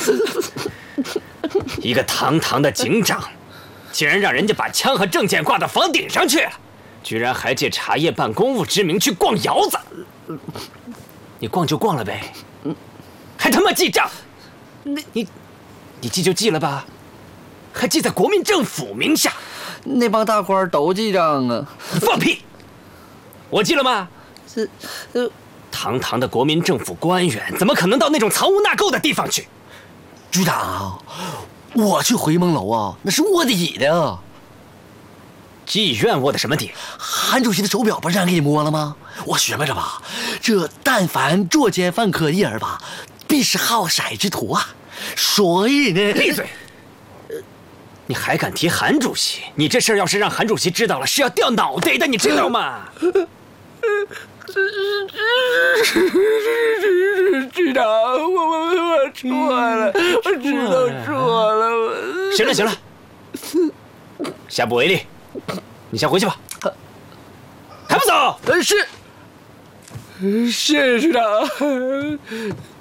一个堂堂的警长，竟然让人家把枪和证件挂到房顶上去了，居然还借茶叶办公务之名去逛窑子。你逛就逛了呗，还他妈记账？你记就记了吧，还记在国民政府名下。 那帮大官都记账啊！ 你放屁！我记了吗？ 这堂堂的国民政府官员，怎么可能到那种藏污纳垢的地方去？ 局长，我去回梦楼啊，那是卧底的。 妓院卧的什么底？ 韩主席的手表不是让给你摸了吗？我学摸着吧，这但凡作奸犯科一人吧，必是好色之徒啊。所以呢， 闭嘴！你还敢提韩主席？你这事儿要是让韩主席知道了，是要掉脑袋的，你知道吗？ 局长，我错了，我知道错了。 行了，下不为例，你先回去吧。还不走？ 是局长。